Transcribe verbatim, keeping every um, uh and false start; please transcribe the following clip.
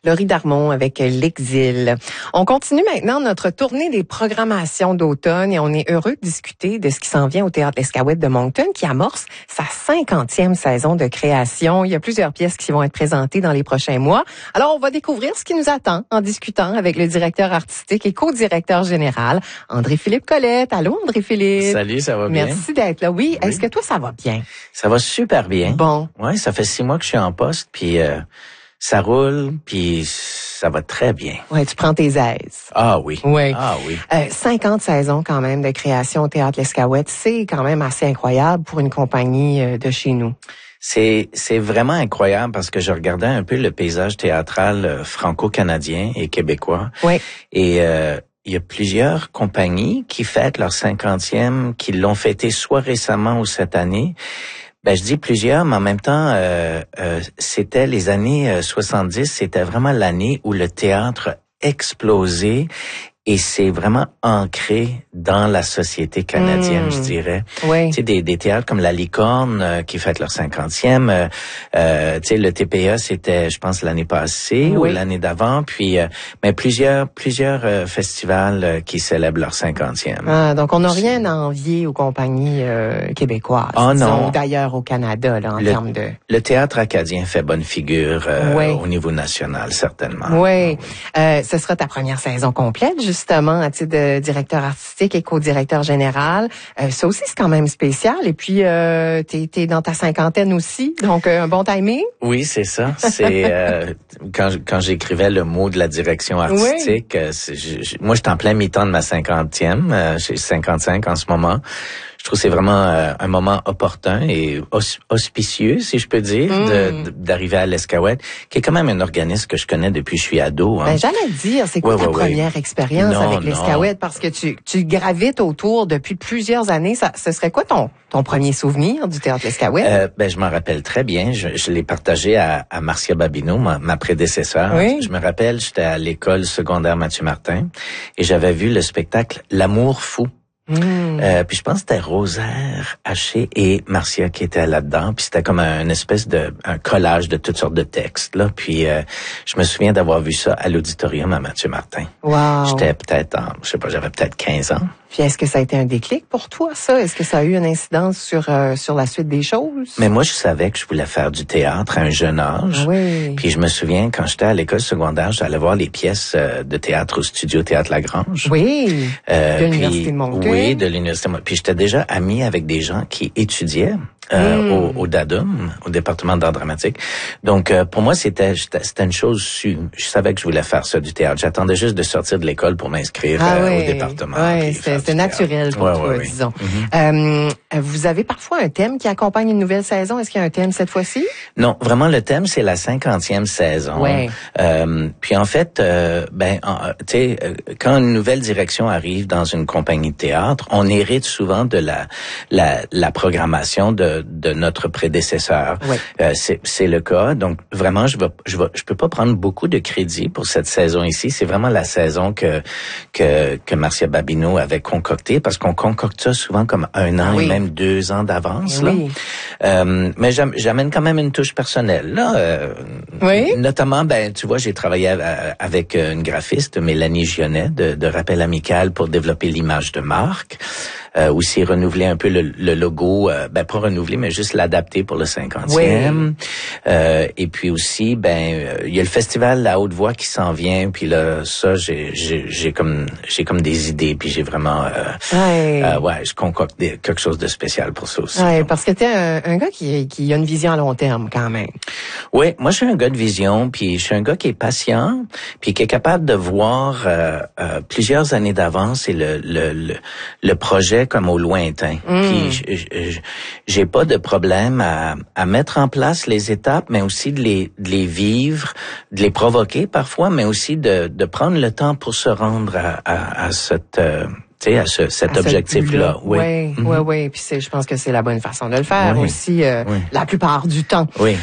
Laurie Darmon avec L'Exil. On continue maintenant notre tournée des programmations d'automne et on est heureux de discuter de ce qui s'en vient au Théâtre L'Escaouette de Moncton qui amorce sa cinquantième saison de création. Il y a plusieurs pièces qui vont être présentées dans les prochains mois. Alors, on va découvrir ce qui nous attend en discutant avec le directeur artistique et co-directeur général, André-Philippe Collette. Allô, André-Philippe. Salut, ça va bien? Merci d'être là. Oui, oui. Est-ce que toi, ça va bien? Ça va super bien. Bon. Ouais, ça fait six mois que je suis en poste, puis euh, ça roule, puis ça va très bien. Ouais, tu prends tes aises. Ah oui. Oui. Ah oui. Euh, cinquante saisons quand même de création au Théâtre L'Escaouette, c'est quand même assez incroyable pour une compagnie euh, de chez nous. C'est c'est vraiment incroyable parce que je regardais un peu le paysage théâtral euh, franco-canadien et québécois. Oui. Et euh, il y a plusieurs compagnies qui fêtent leur cinquantième, qui l'ont fêté soit récemment ou cette année. Ben je dis plusieurs, mais en même temps, euh, euh, c'était les années euh, soixante-dix, c'était vraiment l'année où le théâtre explosé. Et c'est vraiment ancré dans la société canadienne, mmh. je dirais. Oui. Tu sais, des, des théâtres comme La Licorne euh, qui fêtent leur cinquantième. Euh, euh, tu sais, le T P A, c'était, je pense, l'année passée oui. ou l'année d'avant. Puis, euh, mais plusieurs, plusieurs euh, festivals euh, qui célèbrent leur cinquantième. Ah, donc on n'a rien à envier aux compagnies euh, québécoises. Ah non. D'ailleurs au Canada, là, en le, termes de. Le théâtre acadien fait bonne figure euh, oui. au niveau national, certainement. Oui. Euh, ce sera ta première saison complète. Justement, à titre de directeur artistique et co-directeur général. Euh, ça aussi, c'est quand même spécial. Et puis, euh, t'es, t'es dans ta cinquantaine aussi, donc euh, un bon timing. Oui, c'est ça. C'est euh, quand quand j'écrivais le mot de la direction artistique, oui. euh, c'est, je, je, moi, je suis en plein mi-temps de ma cinquantième. Euh, j'ai cinquante-cinq en ce moment. Je trouve que c'est vraiment euh, un moment opportun et auspicieux, si je peux dire, mmh. de, de, d'arriver à l'Escaouette, qui est quand même un organisme que je connais depuis que je suis ado. Hein. Ben, j'allais te dire, c'est quoi ouais, ta ouais, première ouais. expérience non, avec l'Escaouette? Parce que tu, tu gravites autour depuis plusieurs années. Ça, ce serait quoi ton, ton premier souvenir du Théâtre L'Escaouette? Euh, ben, je m'en rappelle très bien. Je, je l'ai partagé à, à Marcia Babineau, ma, ma prédécesseur. Oui. Je me rappelle, j'étais à l'école secondaire Mathieu Martin et j'avais vu le spectacle L'amour fou. Mmh. Euh, puis je pense que c'était Rosaire Haché et Marcia qui étaient là-dedans. Puis c'était comme un, une espèce de un collage de toutes sortes de textes là. Puis euh, je me souviens d'avoir vu ça à l'auditorium à Mathieu Martin. Wow. J'étais peut-être, en, je sais pas, j'avais peut-être quinze ans. Puis est-ce que ça a été un déclic pour toi, ça? Est-ce que ça a eu une incidence sur euh, sur la suite des choses? Mais moi, je savais que je voulais faire du théâtre à un jeune âge. Oui. Puis je me souviens, quand j'étais à l'école secondaire, j'allais voir les pièces de théâtre au studio Théâtre Lagrange. Oui, euh, de l'Université de Moncton. Oui, de l'Université de Moncton. Puis j'étais déjà ami avec des gens qui étudiaient euh, mm. au, au D A D U M, au département d'art dramatique. Donc, euh, pour moi, c'était c'était une chose, je savais que je voulais faire ça, du théâtre. J'attendais juste de sortir de l'école pour m'inscrire ah, euh, oui. au département. Oui, c'était naturel pour ouais, toi, ouais, ouais. disons. Mm-hmm. Euh, vous avez parfois un thème qui accompagne une nouvelle saison. Est-ce qu'il y a un thème cette fois-ci? Non, vraiment, le thème, c'est la cinquantième saison. Ouais. Euh, puis en fait, euh, ben, tu sais, quand une nouvelle direction arrive dans une compagnie de théâtre, on hérite souvent de la la, la programmation de, de notre prédécesseur. Ouais. Euh, c'est, c'est le cas. Donc vraiment, je vais, je vais, je peux pas prendre beaucoup de crédit pour cette saison ici. C'est vraiment la saison que que que Marcia Babineau avait concoctée, parce qu'on concocte ça souvent comme un an oui. et même deux ans d'avance. Oui. Là. Euh, mais j'amène quand même une touche personnelle. Là. Euh, oui. Notamment, ben, tu vois, j'ai travaillé avec une graphiste, Mélanie Gionnet, de, de Rappel Amical, pour développer l'image de marque. Euh, aussi renouveler un peu le, le logo, euh, ben pas renouveler, mais juste l'adapter pour le cinquantième. Oui. Euh, et puis aussi, ben il y a le festival La Haute Voix qui s'en vient, puis là ça, j'ai j'ai, j'ai comme j'ai comme des idées, puis j'ai vraiment, euh, ouais. Euh, ouais, je concocte des, quelque chose de spécial pour ça aussi. Ouais, parce que t'es un, un gars qui qui a une vision à long terme quand même. Oui, moi je suis un gars de vision, puis je suis un gars qui est patient, puis qui est capable de voir euh, euh, plusieurs années d'avance et le le le, le projet comme au lointain. Mm. Puis j'ai pas de problème à, à mettre en place les étapes, mais aussi de les de les vivre, de les provoquer parfois, mais aussi de de prendre le temps pour se rendre à à, à cette euh, tu sais, à ce, cet à objectif-là. Oui, oui, mm-hmm. oui, oui. Puis c'est, je pense que c'est la bonne façon de le faire oui. aussi, euh, oui. la plupart du temps. Oui.